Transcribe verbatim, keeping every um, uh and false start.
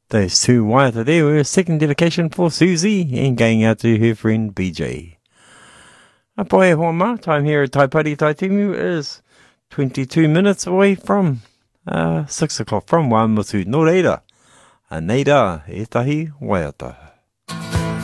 Those two waiata there were a second dedication for Susie and going out to her friend B J. A poe e hoa ma, time here at Taipari Taitimu is twenty-two minutes away from uh, six o'clock from Waimutu. No reira, a neira e tahi waiata.